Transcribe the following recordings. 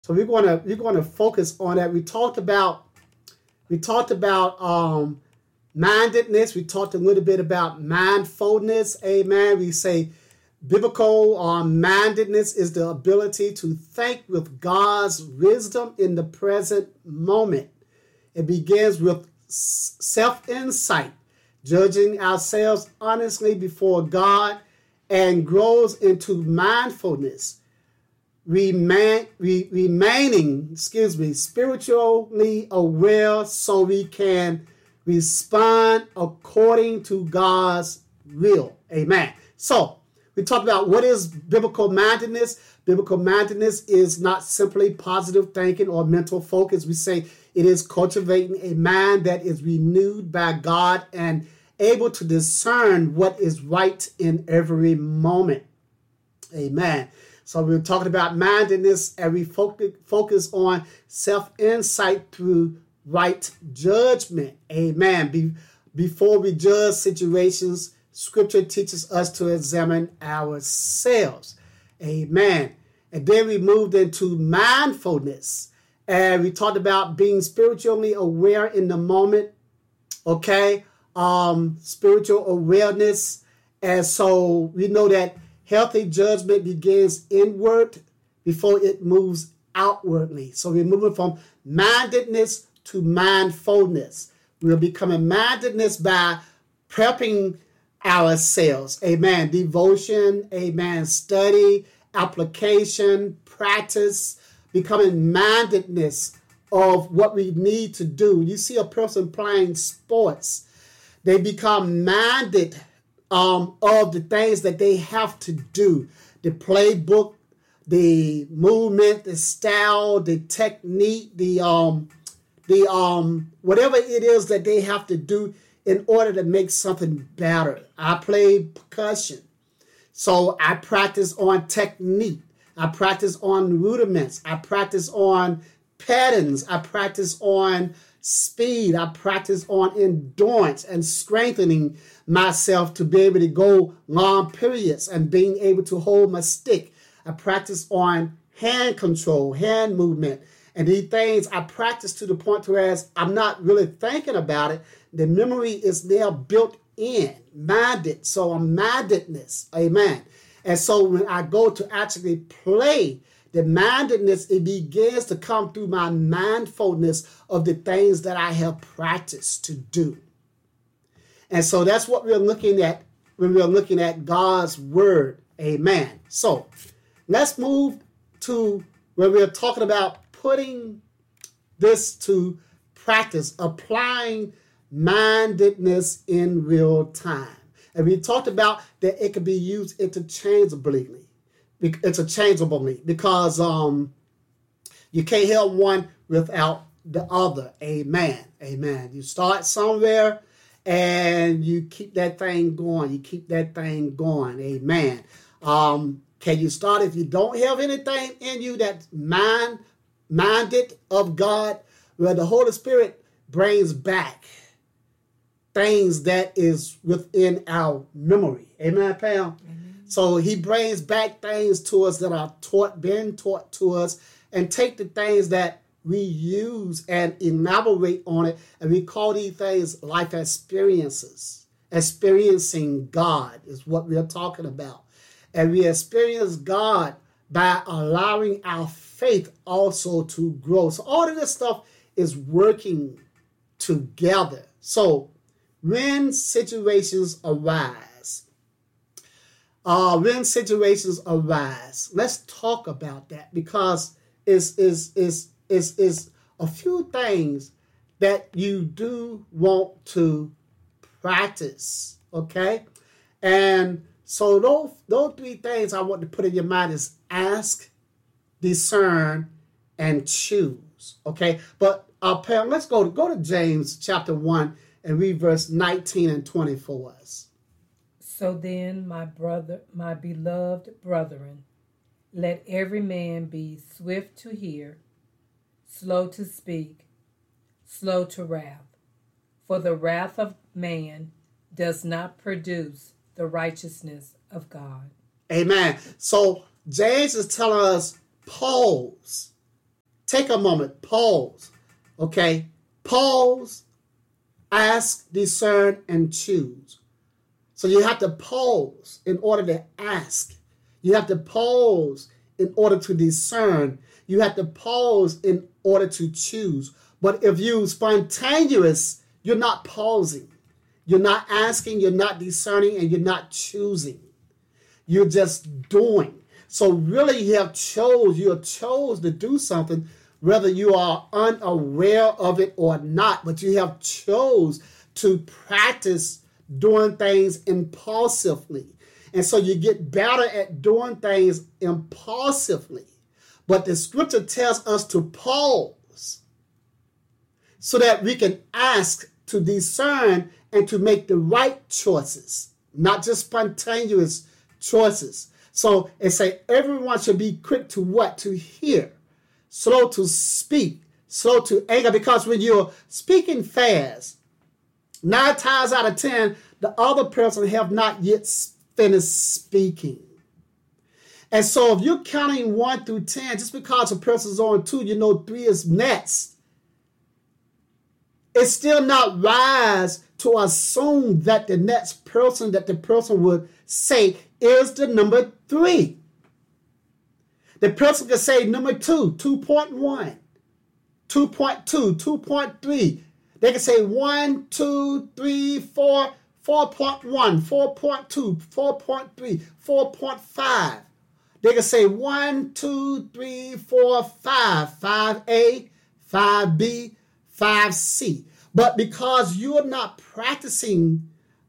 So we're going to focus on that. We talked about mindedness. We talked a little bit about mindfulness. Amen. We say biblical mindedness is the ability to think with God's wisdom in the present moment. It begins with self-insight, judging ourselves honestly before God, and grows into mindfulness, remaining spiritually aware so we can respond according to God's will. Amen. So, we talked about what is biblical mindedness. Biblical mindedness is not simply positive thinking or mental focus. We say it is cultivating a mind that is renewed by God and able to discern what is right in every moment. Amen. So we're talking about mindedness, and we focus on self-insight through right judgment. Amen. Before we judge situations, Scripture teaches us to examine ourselves. Amen. And then we moved into mindfulness, and we talked about being spiritually aware in the moment. Okay. Spiritual awareness. And so we know that healthy judgment begins inward before it moves outwardly. So we're moving from mindedness to mindfulness. We're becoming mindedness by prepping ourselves. Amen. Devotion. Amen. Study, application, practice, becoming mindedness of what we need to do. You see a person playing sports, they become minded of the things that they have to do. The playbook, the movement, the style, the technique, the whatever it is that they have to do in order to make something better. I play percussion, so I practice on technique. I practice on rudiments. I practice on patterns. I practice on speed. I practice on endurance and strengthening myself to be able to go long periods and being able to hold my stick. I practice on hand control, hand movement. And these things I practice to the point where I'm not really thinking about it. The memory is now built in, minded. So I'm mindedness. Amen. And so when I go to actually play, the mindedness, it begins to come through my mindfulness of the things that I have practiced to do. And so that's what we're looking at when we're looking at God's word. Amen. So let's move to where we're talking about putting this to practice, applying mindedness in real time. And we talked about that it could be used interchangeably because you can't have one without the other. Amen. Amen. You start somewhere and you keep that thing going. You keep that thing going. Amen. Can you start if you don't have anything in you that's minded of God? Well, the Holy Spirit brings back things that is within our memory. Amen, Pam? Amen. So he brings back things to us that are been taught to us, and take the things that we use and elaborate on it, and we call these things life experiences. Experiencing God is what we're talking about. And we experience God by allowing our faith also to grow. So all of this stuff is working together. So when situations arise, let's talk about that, because it's a few things that you do want to practice, okay? And so those three things I want to put in your mind is ask, discern, and choose, okay? But Pam, let's go to James chapter 1 and read verse 19 and 20 for us. So then, my beloved brethren, let every man be swift to hear, slow to speak, slow to wrath. For the wrath of man does not produce the righteousness of God. Amen. So James is telling us, pause. take a moment, pause, okay? Pause, ask, discern, and choose. So you have to pause in order to ask. You have to pause in order to discern. You have to pause in order to choose. But if you're spontaneous, you're not pausing. You're not asking, you're not discerning, and you're not choosing. You're just doing. So really you have chose to do something, whether you are unaware of it or not, but you have chose to practice doing things impulsively. And so you get better at doing things impulsively. But the scripture tells us to pause so that we can ask, to discern, and to make the right choices, not just spontaneous choices. So it say everyone should be quick to what? To hear, slow to speak, slow to anger. Because when you're speaking fast, 9 times out of 10, the other person have not yet finished speaking. And so if you're counting 1 through 10, just because a person's on 2, you know 3 is next. It's still not wise to assume that the next person that the person would say is the number 3. The person could say number 2, 2.1, 2.2, 2.3. They can say 1, 2, 3, 4, 4.1, 4.2, 4.3, 4.5. They can say 1, 2, 3, 4, 5, 5A, 5B, 5C. But because you're not practicing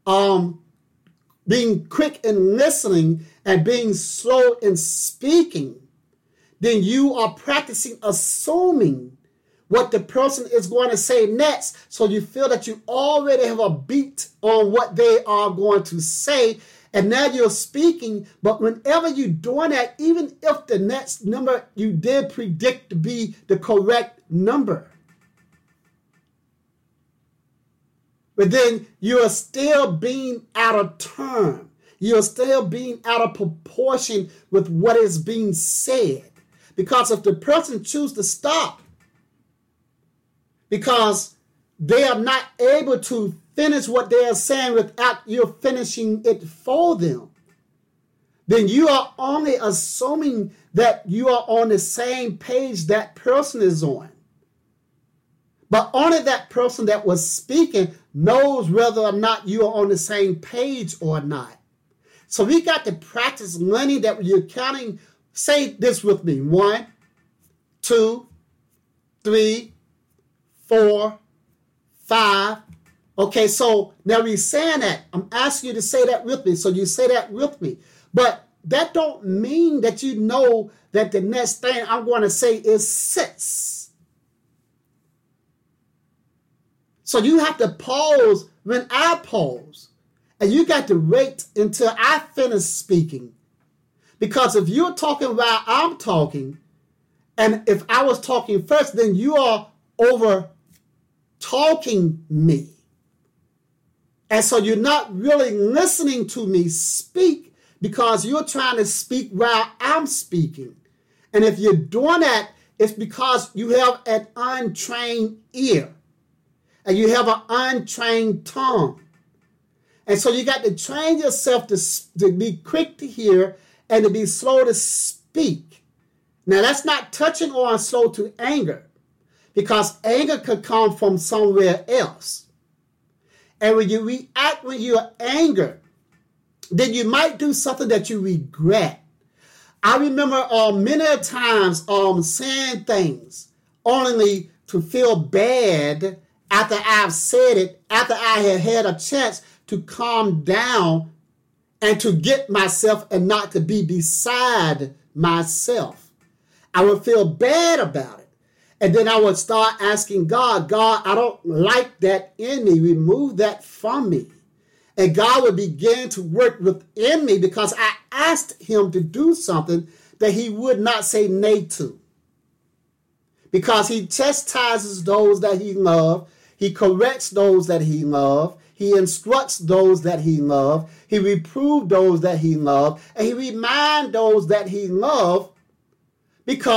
being quick in listening and being slow in speaking, then you are practicing assuming what the person is going to say next. So you feel that you already have a beat on what they are going to say. And now you're speaking, but whenever you're doing that, even if the next number you did predict to be the correct number, but then you are still being out of turn. You are still being out of proportion with what is being said. Because if the person chooses to stop, because they are not able to finish what they are saying without you finishing it for them, then you are only assuming that you are on the same page that person is on. But only that person that was speaking knows whether or not you are on the same page or not. So we got to practice learning that when you're counting, say this with me. 1, 2, 3, 4, 5. Okay, so now we're saying that. I'm asking you to say that with me. So you say that with me. But that don't mean that you know that the next thing I'm going to say is 6. So you have to pause when I pause. And you got to wait until I finish speaking. Because if you're talking while I'm talking, and if I was talking first, then you are over talking me. And so you're not really listening to me speak because you're trying to speak while I'm speaking. And if you're doing that, it's because you have an untrained ear. And you have an untrained tongue. And so you got to train yourself to be quick to hear and to be slow to speak. Now, that's not touching on slow to anger, because anger could come from somewhere else. And when you react when you're angered, then you might do something that you regret. I remember many times saying things only to feel bad after I've said it, after I had a chance to calm down and to get myself and not to be beside myself. I would feel bad about it. And then I would start asking God, I don't like that in me. Remove that from me. And God would begin to work within me because I asked him to do something that he would not say nay to. Because he chastises those that he loves. He corrects those that he loves. He instructs those that he loves. He reproves those that he loves. And he reminds those that he loves, because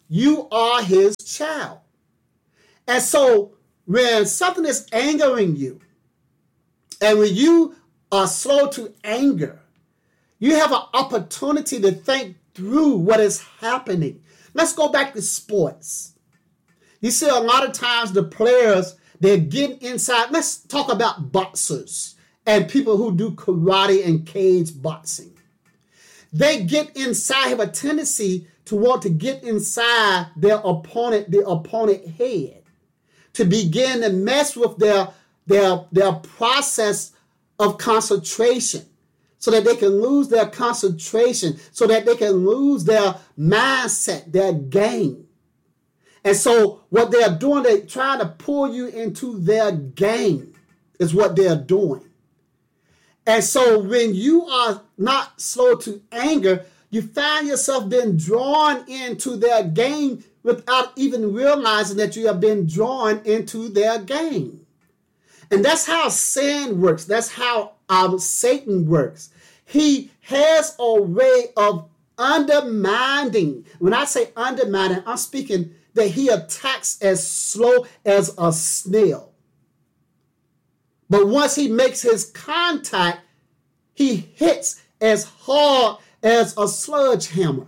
you are his child. And so when something is angering you, and when you are slow to anger, you have an opportunity to think through what is happening. Let's go back to sports. You see, a lot of times the players, they're getting inside. Let's talk about boxers and people who do karate and cage boxing. They get inside, have a tendency to want to get inside their opponent, the opponent head, to begin to mess with their process of concentration, so that they can lose their concentration, so that they can lose their mindset, their game. And so what they're doing, they're trying to pull you into their game is what they're doing. And so when you are not slow to anger, you find yourself being drawn into their game without even realizing that you have been drawn into their game. And that's how sin works. That's how Satan works. He has a way of undermining. When I say undermining, I'm speaking that he attacks as slow as a snail. But once he makes his contact, he hits as hard as a sledgehammer.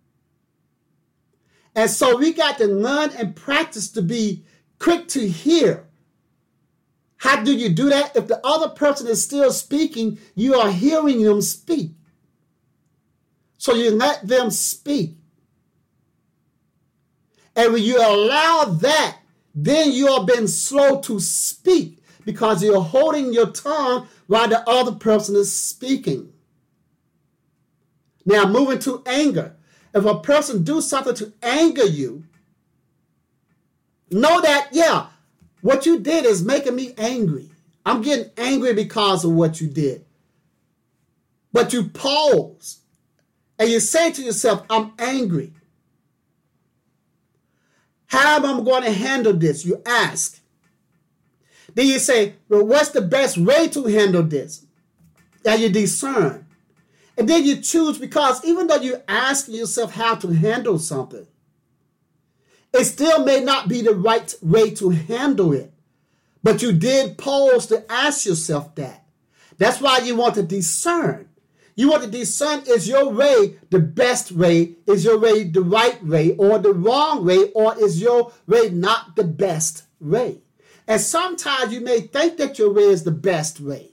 And so we got to learn and practice to be quick to hear. How do you do that? If the other person is still speaking, you are hearing them speak. So you let them speak. And when you allow that, then you are being slow to speak because you're holding your tongue while the other person is speaking. Now, moving to anger. If a person do something to anger you, know that, yeah, what you did is making me angry. I'm getting angry because of what you did. But you pause and you say to yourself, I'm angry. How am I going to handle this? You ask. Then you say, well, what's the best way to handle this? And you discern. And then you choose, because even though you're asking yourself how to handle something, it still may not be the right way to handle it. But you did pause to ask yourself that. That's why you want to discern. You want to discern, is your way the best way? Is your way the right way or the wrong way? Or is your way not the best way? And sometimes you may think that your way is the best way.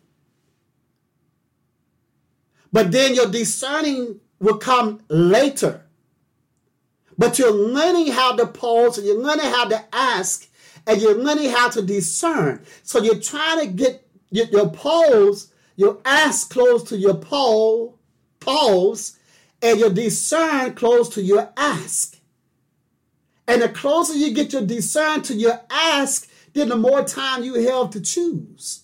But then your discerning will come later. But you're learning how to pause, and you're learning how to ask, and you're learning how to discern. So you're trying to get your pause, your ask close to your pause, and your discern close to your ask. And the closer you get your discern to your ask, then the more time you have to choose.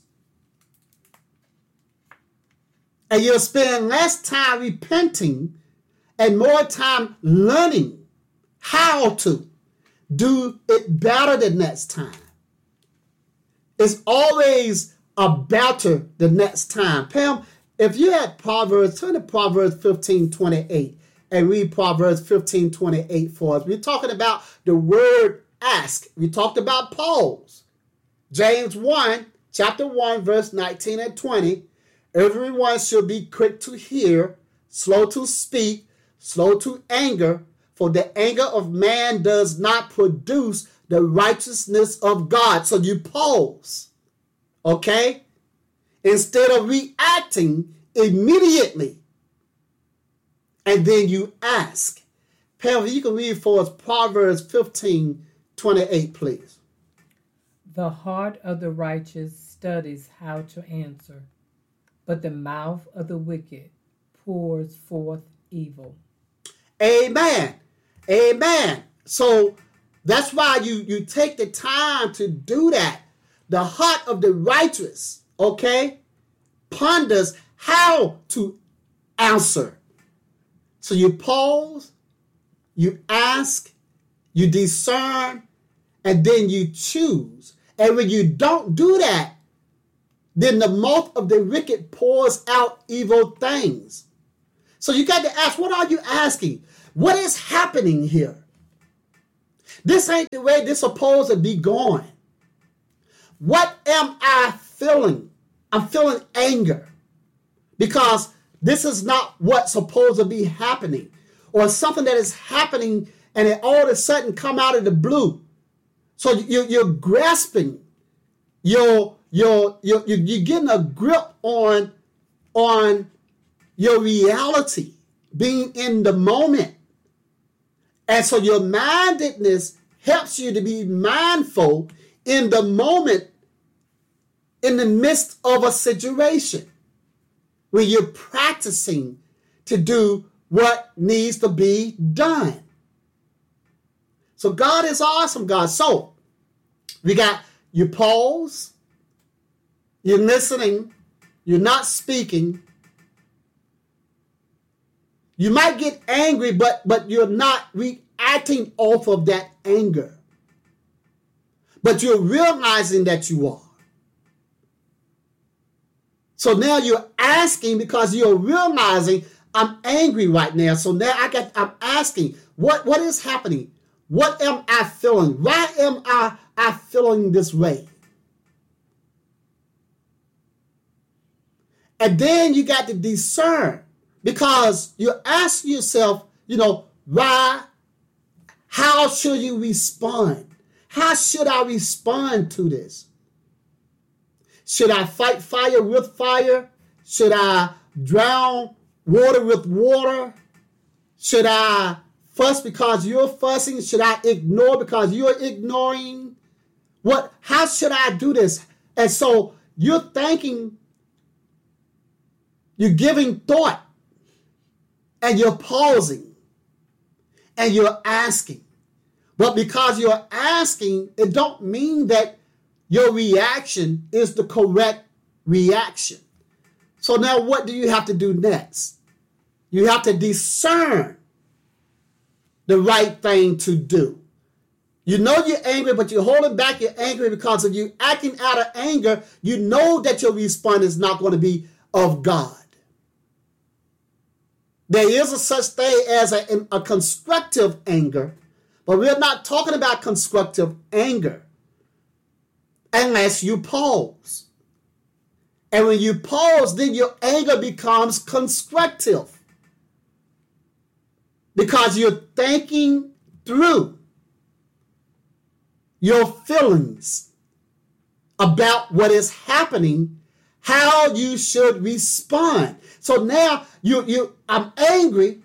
And you'll spend less time repenting and more time learning how to do it better the next time. It's always a better the next time. Pam, if you had Proverbs, turn to Proverbs 15:28 and read Proverbs 15:28 for us. We're talking about the word ask. We talked about pause. James 1, chapter 1, verse 19 and 20. Everyone should be quick to hear, slow to speak, slow to anger, for the anger of man does not produce the righteousness of God. So you pause, okay? Instead of reacting immediately. And then you ask. Pam, you can read for us Proverbs 15:28, please. The heart of the righteous studies how to answer, but the mouth of the wicked pours forth evil. Amen. Amen. So that's why you take the time to do that. The heart of the righteous, okay, ponders how to answer. So you pause, you ask, you discern, and then you choose. And when you don't do that, then the mouth of the wicked pours out evil things. So you got to ask, what are you asking? What is happening here? This ain't the way this supposed to be going. What am I feeling? I'm feeling anger because this is not what's supposed to be happening, or something that is happening and it all of a sudden come out of the blue. So you're grasping, you're getting a grip on your reality, being in the moment. And so your mindedness helps you to be mindful in the moment, in the midst of a situation where you're practicing to do what needs to be done. So God is awesome, God. So we got you pause, you're listening, you're not speaking. You might get angry, but you're not reacting off of that anger. But you're realizing that you are. So now you're asking because you're realizing I'm angry right now. So now I'm asking, what is happening? What am I feeling? Why am I feeling this way? And then you got to discern, because you ask yourself, why? How should you respond? How should I respond to this? Should I fight fire with fire? Should I drown water with water? Should I fuss because you're fussing? Should I ignore because you're ignoring? How should I do this? And so you're thinking, you're giving thought, and you're pausing, and you're asking. But because you're asking, it don't mean that your reaction is the correct reaction. So now what do you have to do next? You have to discern the right thing to do. You know you're angry, but you're holding back your anger because if you're acting out of anger, you know that your response is not going to be of God. There is a such thing as a constructive anger, but we're not talking about constructive anger unless you pause. And when you pause, then your anger becomes constructive because you're thinking through your feelings about what is happening, how you should respond. So now I'm angry,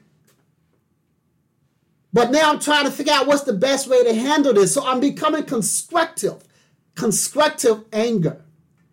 but now I'm trying to figure out what's the best way to handle this. So I'm becoming constructive anger.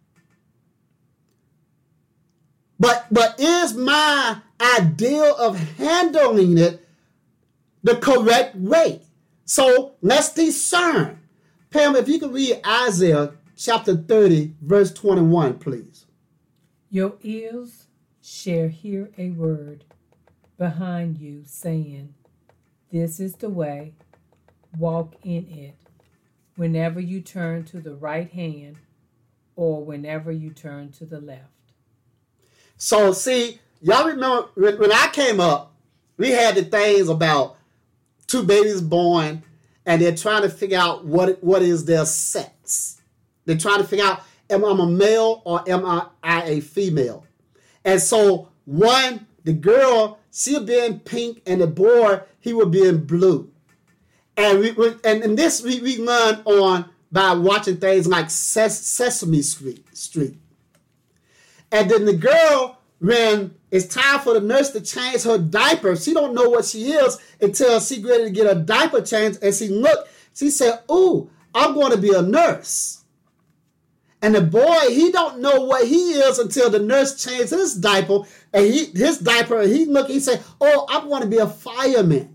But is my idea of handling it the correct way? So let's discern. Pam, if you could read Isaiah chapter 30, verse 21, please. Your ears shall hear a word behind you saying, this is the way, walk in it, whenever you turn to the right hand or whenever you turn to the left. So see, y'all remember when I came up, we had the things about two babies born and they're trying to figure out what is their sex. They're trying to figure out, am I a male or am I a female? And so the girl, she'll be in pink and the boy, he will be in blue. And this we learn on by watching things like Sesame Street. And then the girl, when it's time for the nurse to change her diaper, she don't know what she is until she ready to get a diaper change. And she said, ooh, I'm going to be a nurse. And the boy, he don't know what he is until the nurse changed his diaper. And he said, oh, I'm going to be a fireman.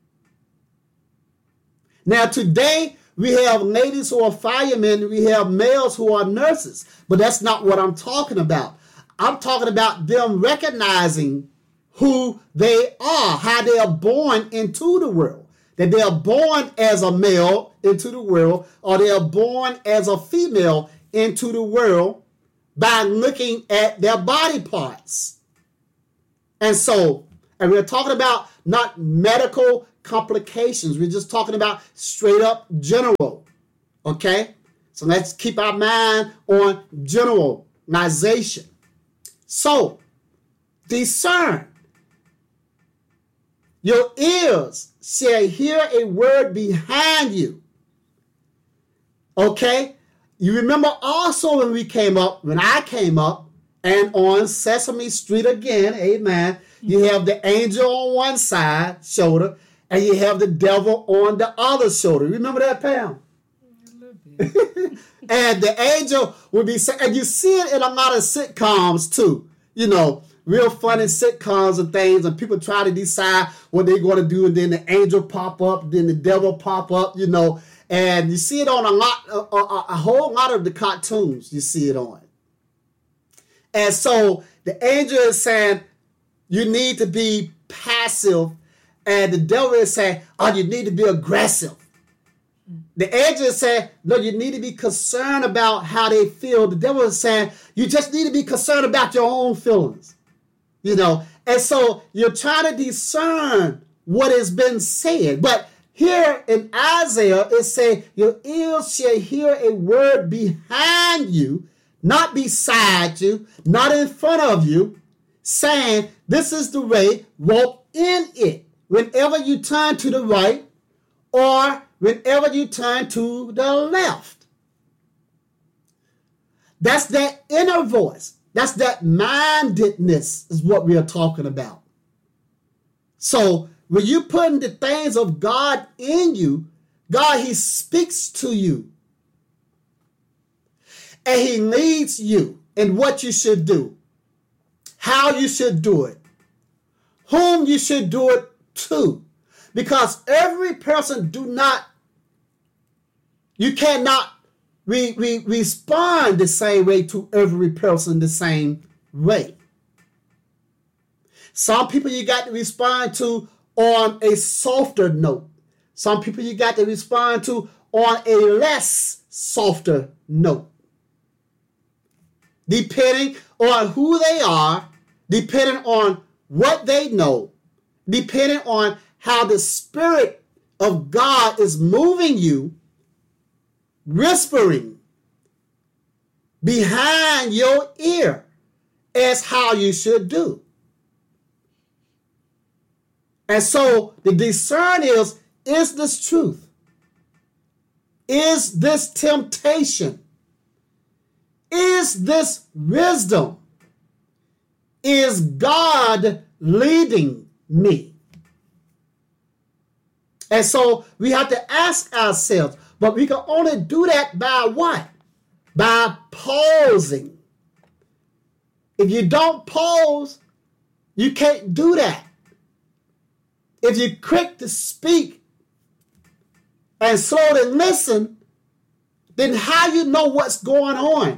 Now today, we have ladies who are firemen, we have males who are nurses. But that's not what I'm talking about. I'm talking about them recognizing who they are, how they are born into the world. That they are born as a male into the world, or they are born as a female into the world by looking at their body parts. And we're talking about not medical complications. We're just talking about straight up general. Okay? So let's keep our mind on generalization. So, discern. Your ears shall hear a word behind you. Okay? You remember also when I came up, and on Sesame Street again, amen, you have the angel on one side, shoulder, and you have the devil on the other shoulder. Remember that, Pam? A little bit. And the angel would be saying, and you see it in a lot of sitcoms too, you know, real funny sitcoms and things, and people try to decide what they're going to do, and then the angel pop up, then the devil pop up, you know, and you see it on a whole lot of the cartoons you see it on. And so the angel is saying, you need to be passive, and the devil is saying, oh, you need to be aggressive. The angel is saying, no, you need to be concerned about how they feel. The devil is saying, you just need to be concerned about your own feelings. You know, and so you're trying to discern what has been said. But here in Isaiah, it says, your ears shall hear a word behind you, not beside you, not in front of you, saying, this is the way, walk in it. Whenever you turn to the right, or whenever you turn to the left. That's that inner voice. That's that mindedness is what we are talking about. So when you putting the things of God in you, God, he speaks to you. And he leads you in what you should do, how you should do it, whom you should do it to. Because every person you cannot respond the same way to every person the same way. Some people you got to respond to on a softer note. Some people you got to respond to on a less softer note. Depending on who they are, depending on what they know, depending on how the Spirit of God is moving you, whispering behind your ear as how you should do. And so the discern is this truth? Is this temptation? Is this wisdom? Is God leading me? And so we have to ask ourselves, but we can only do that by what? By pausing. If you don't pause, you can't do that. If you're quick to speak and slow to listen, then how you know what's going on?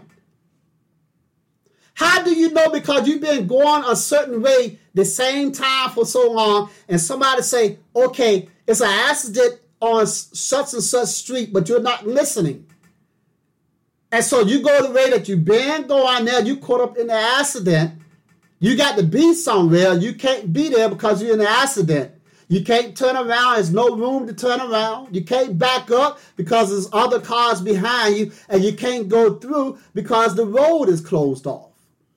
How do you know because you've been going a certain way the same time for so long, and somebody say, okay, it's an accident on such and such street, but you're not listening. And so you go the way that you've been going there, you caught up in the accident. You got to be somewhere. You can't be there because you're in the accident. You can't turn around. There's no room to turn around. You can't back up because there's other cars behind you, and you can't go through because the road is closed off.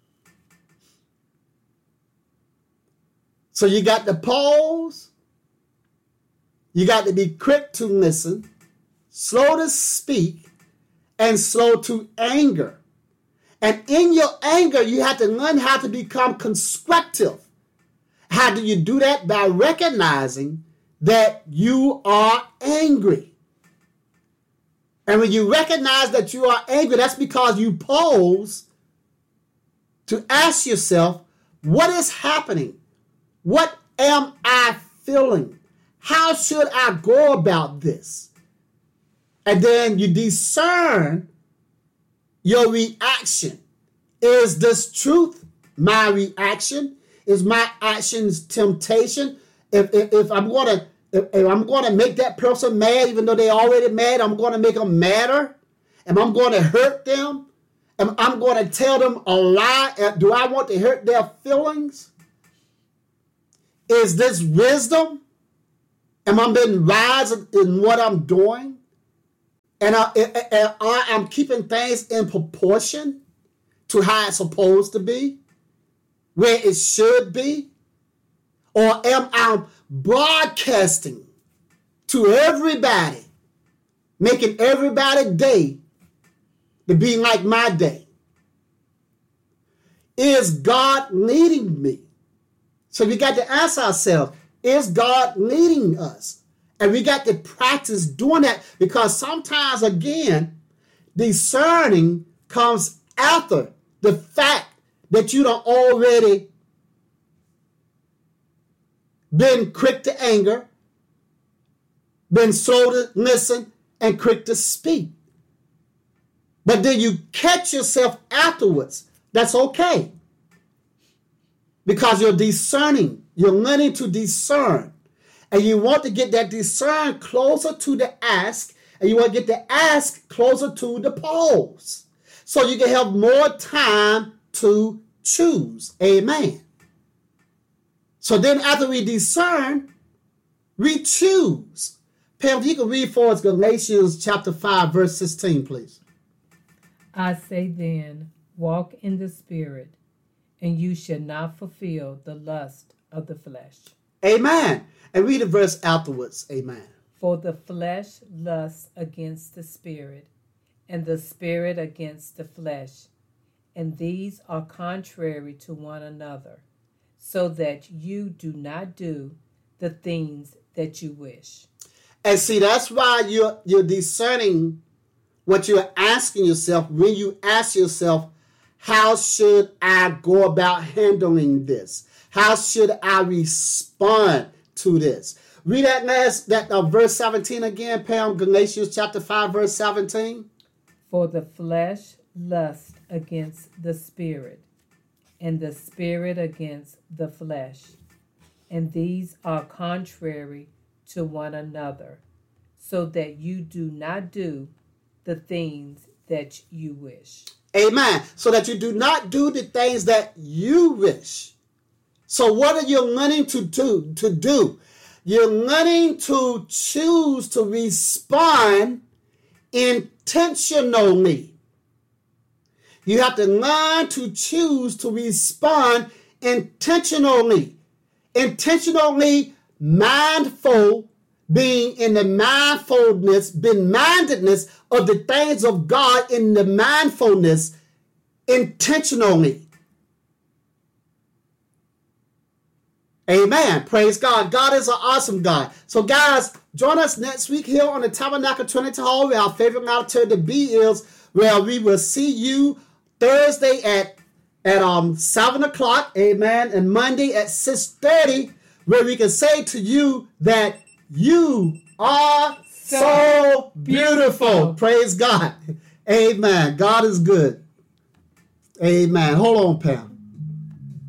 So you got to pause. You got to be quick to listen, slow to speak, and slow to anger. And in your anger, you have to learn how to become constructive. How do you do that? By recognizing that you are angry. And when you recognize that you are angry, that's because you pause to ask yourself, what is happening? What am I feeling? How should I go about this? And then you discern your reaction. Is this truth my reaction? Is my actions temptation? If I'm going to make that person mad, even though they're already mad, I'm going to make them madder. And I'm going to hurt them. And I'm going to tell them a lie. Do I want to hurt their feelings? Is this wisdom? Am I being wise in what I'm doing? And I'm keeping things in proportion to how it's supposed to be, where it should be? Or am I broadcasting to everybody, making everybody's day to be like my day? Is God leading me? So we got to ask ourselves, is God leading us? And we got to practice doing that, because sometimes, again, discerning comes after the fact that you done already been quick to anger, been slow to listen, and quick to speak. But then you catch yourself afterwards. That's okay. Because you're discerning. You're learning to discern. And you want to get that discern closer to the ask. And you want to get the ask closer to the pause. So you can have more time to choose. Amen. So then after we discern, we choose. Pam, if you can read for us Galatians chapter 5, verse 16, please. I say then, walk in the Spirit, and you shall not fulfill the lust of the flesh. Amen. And read the verse afterwards. Amen. For the flesh lusts against the Spirit, and the Spirit against the flesh. And these are contrary to one another, so that you do not do the things that you wish. And see, that's why you're discerning what you're asking yourself when you ask yourself, how should I go about handling this? How should I respond to this? Read that verse 17 again, Pam. Galatians chapter 5, verse 17. For the flesh lusts against the Spirit, and the Spirit against the flesh. And these are contrary to one another, so that you do not do the things that you wish. Amen. So that you do not do the things that you wish. So what are you learning to do? You're learning to choose to respond intentionally. You have to learn to choose to respond intentionally. Intentionally mindful, being in the mindedness of the things of God, in the mindfulness intentionally. Amen. Praise God. God is an awesome God. So guys, join us next week here on the Tabernacle Trinity Hall, where our favorite auditor to be is, where we will see you Thursday at 7 o'clock. Amen. And Monday at 6:30, where we can say to you that you are so beautiful. Praise God. Amen. God is good. Amen. Hold on, Pam.